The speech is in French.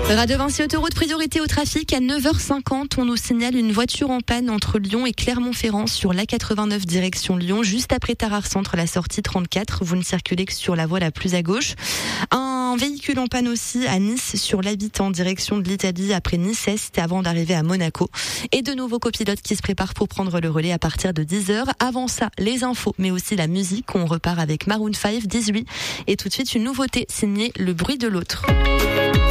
Radio Vinci Autoroute, priorité au trafic. À 9h50, on nous signale une voiture en panne entre Lyon et Clermont-Ferrand sur l'A89 direction Lyon, juste après Tarare Centre, la sortie 34. Vous ne circulez que sur la voie la plus à gauche. Un véhicule en panne aussi à Nice sur l'Habitant, direction de l'Italie après Nice-Est avant d'arriver à Monaco. Et de nouveaux copilotes qui se préparent pour prendre le relais à partir de 10h. Avant ça, les infos, mais aussi la musique. On repart avec Maroon 5, 18. Et tout de suite, une nouveauté signée Le Bruit de l'Autre.